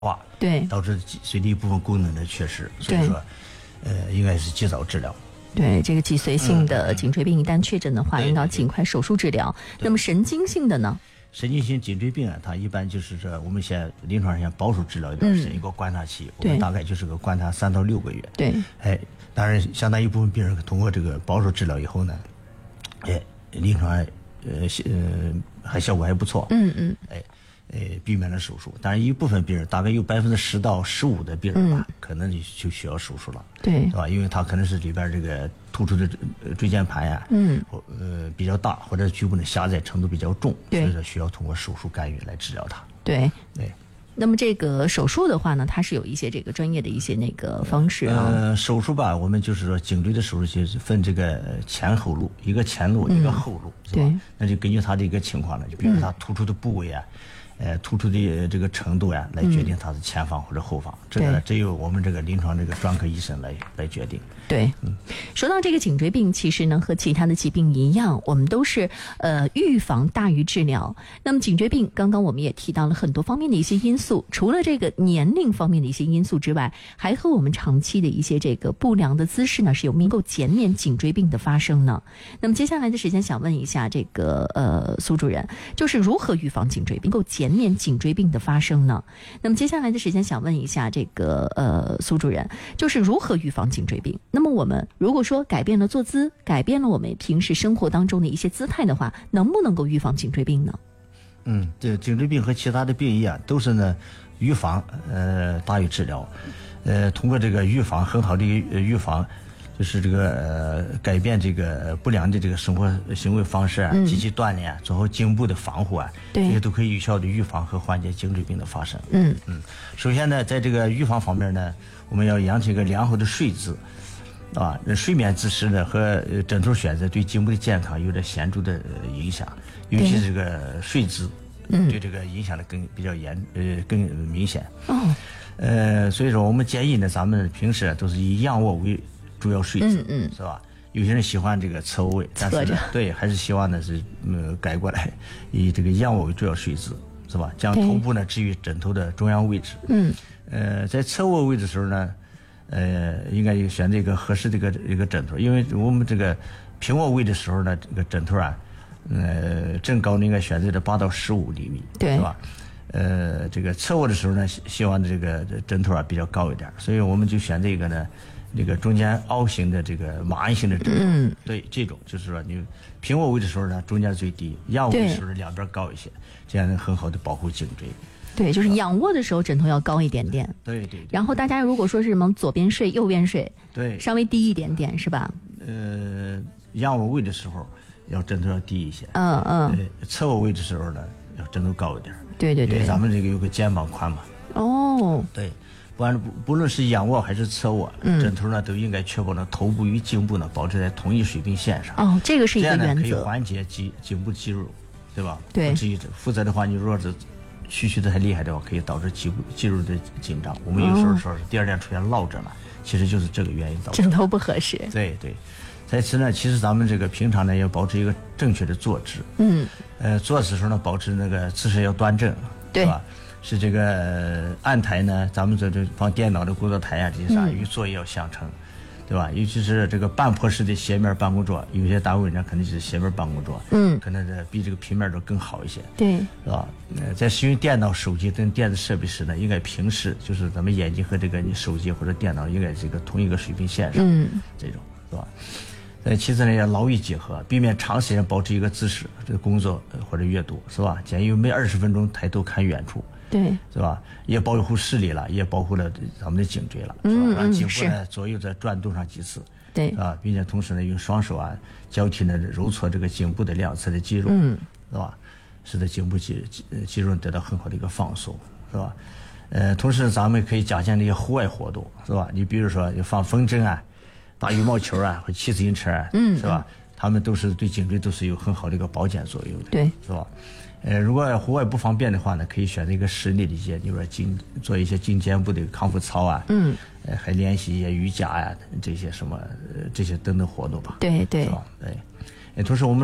化， 对， 导致脊髓的一部分功能的缺失，所以说，应该是及早治疗。 对，这个脊髓性的颈椎病一旦确诊的话，应当尽快手术治疗。那么神经性的呢？ 神经性颈椎病啊，它一般就是说我们先临床上先保守治疗一段时间，一个观察期，我们大概就是个观察3到6个月。 对， 当然相当一部分病人通过这个保守治疗以后呢，临床还效果还不错。避免了手术，但是一部分病人，大概有10%到15%的病人吧，可能就需要手术了， 对， 是吧？因为它可能是里边这个突出的椎间盘呀，比较大，或者局部的狭窄程度比较重，所以说需要通过手术干预来治疗它。 对。那么这个手术的话呢，它是有一些这个专业的一些那个方式啊。 手术吧，我们就是说颈椎的手术就是分这个前后路，一个前路，一个后路，是吧？那就根据它的一个情况呢，就比如它突出的部位啊。突出的这个程度呀，来决定它是前方或者后方，这个呢只有我们这个临床这个专科医生来决定。 对，说到这个颈椎病，其实呢和其他的疾病一样，我们都是预防大于治疗。那么颈椎病，刚刚我们也提到了很多方面的一些因素，除了这个年龄方面的一些因素之外，还和我们长期的一些这个不良的姿势呢是有能够减免颈椎病的发生呢。那么接下来的时间想问一下这个苏主任，就是如何预防颈椎病，够减免颈椎病的发生呢？那么接下来的时间想问一下这个苏主任，就是如何预防颈椎病？那么我们如果说改变了坐姿，改变了我们平时生活当中的一些姿态的话，能不能够预防颈椎病呢？ 这颈椎病和其他的病一样，都是呢预防大于治疗。通过这个预防，很好的预防。就是这个改变这个不良的这个生活行为方式啊，积极锻炼，做好颈部的防护啊，这些都可以有效的预防和缓解颈椎病的发生。首先呢，在这个预防方面呢，我们要养成一个良好的睡姿，啊，睡眠姿势呢和枕头选择对颈部的健康有着显著的影响，尤其是这个睡姿，对这个影响的更明显。所以说我们建议呢，咱们平时都是以仰卧为主要睡姿，是吧？有些人喜欢这个侧卧位，但是对，还是希望呢是改过来，以这个仰卧为主要睡姿，是吧？将头部呢置于枕头的中央位置。在侧卧位的时候呢，应该选择一个合适的一个枕头，因为我们这个平卧位的时候呢，这个枕头啊，正高呢应该选择的8到15厘米，是吧？这个侧卧的时候呢，希望这个枕头啊比较高一点，所以我们就选这个呢。这个中间凹形的这个马鞍形的枕头，对，这种就是说你平卧位的时候呢，中间最低；仰卧位的时候两边高一些，这样能很好的保护颈椎。 对，就是仰卧的时候枕头要高一点点。 对。 然后大家如果说是什么左边睡右边睡， 对， 稍微低一点点是吧？ 仰卧位的时候要枕头要低一些。侧卧位的时候呢，要枕头高一点。 对。 因为咱们这个有个肩膀宽嘛。对。不论是仰卧还是侧卧，枕头呢都应该确保呢头部与颈部呢保持在同一水平线上。 这个是一个原则。 这样呢可以缓解颈部肌肉，对吧？ 对。 否则的话，你如果是虚的太厉害的话，可以导致肌肉的紧张。我们有时候说是第二天出现落枕了，其实就是这个原因导致。 枕头不合适。 对。在此呢，其实咱们这个平常呢要保持一个正确的坐姿。坐的时候呢，保持那个姿势要端正，对吧？是这个案台呢，咱们这放电脑的工作台啊，这些啥与座椅要相称，对吧？尤其是这个半坡式的斜面办公桌，有些单位呢可能是斜面办公桌，可能是比这个平面桌更好一些， 对， 是吧？在使用电脑、手机等电子设备时呢，应该平视，就是咱们眼睛和这个你手机或者电脑应该是一个同一个水平线上，这种是吧？其次呢，要劳逸结合，避免长时间保持一个姿势，这个工作或者阅读，是吧？建议每20分钟抬头看远处。 对， 是吧？也保护视力了，也保护了咱们的颈椎了，是吧？让颈部呢左右再转动上几次， 对， 啊，并且同时呢用双手啊交替呢揉搓这个颈部的两侧的肌肉，是吧？使得颈部肌肉得到很好的一个放松，是吧？同时咱们可以加强这些户外活动，是吧？你比如说放风筝啊、打羽毛球啊或骑自行车啊，是吧？他们都是对颈椎都是有很好的一个保健作用的， 对， 是吧？如果户外不方便的话呢，可以选择一个室内的一些，比如说做一些颈肩部的康复操啊，还练习一些瑜伽呀，这些什么这些等等活动吧。 对， 是吧？同时我们